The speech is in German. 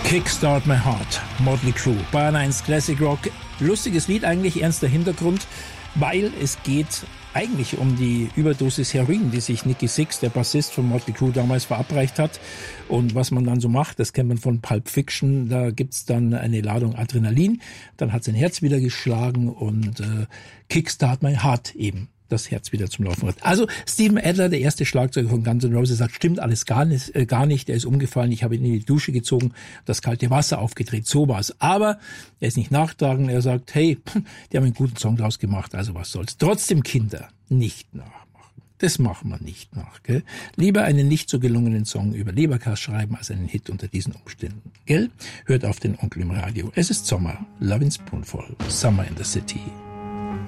Kickstart My Heart, Motley Crue, Bayern 1 Classic Rock. Lustiges Lied eigentlich, ernster Hintergrund, weil es geht eigentlich um die Überdosis Heroin, die sich Nicky Sixx, der Bassist von Motley Crue, damals verabreicht hat. Und was man dann so macht, das kennt man von Pulp Fiction, da gibt's dann eine Ladung Adrenalin, dann hat sein Herz wieder geschlagen und Kickstart My Heart eben. Das Herz wieder zum Laufen wird. Also Steven Adler, der erste Schlagzeuger von Guns N' Roses, sagt, stimmt alles gar nicht. Er ist umgefallen, ich habe ihn in die Dusche gezogen, das kalte Wasser aufgedreht, so war's. Aber er ist nicht nachtragend, er sagt, hey, die haben einen guten Song draus gemacht, also was soll's. Trotzdem Kinder, nicht nachmachen. Das machen wir nicht nach, gell? Lieber einen nicht so gelungenen Song über Leberkas schreiben, als einen Hit unter diesen Umständen, gell? Hört auf den Onkel im Radio. Es ist Sommer, Lovin' Spoonful, Summer in the City.